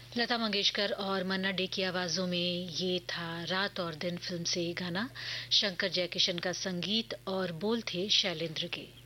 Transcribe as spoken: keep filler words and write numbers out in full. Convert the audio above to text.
लता मंगेशकर और मन्ना डे की आवाजों में ये था रात और दिन फिल्म से गाना। शंकर जयकिशन का संगीत और बोल थे शैलेंद्र के।